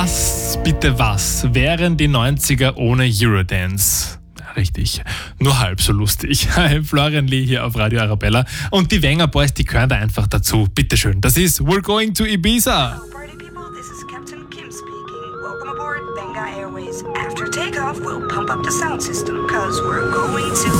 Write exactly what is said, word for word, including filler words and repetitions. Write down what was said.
Was, bitte was, wären die neunziger ohne Eurodance? Richtig, nur halb so lustig. Hi, Florian Lee hier auf Radio Arabella. Und die Wenger Boys, die gehören da einfach dazu. Bitteschön, das ist We're Going to Ibiza. Hello, party people. This is Captain Kim speaking. Welcome aboard Benga Airways. After takeoff, we'll pump up the sound system, cause we're going to